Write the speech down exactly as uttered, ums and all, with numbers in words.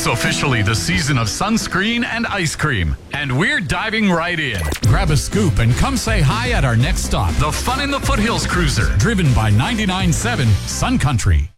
officially the season of sunscreen and ice cream, and we're diving right in. Grab a scoop and come say hi at our next stop, the Fun in the Foothills Cruiser, driven by ninety-nine point seven Sun Country.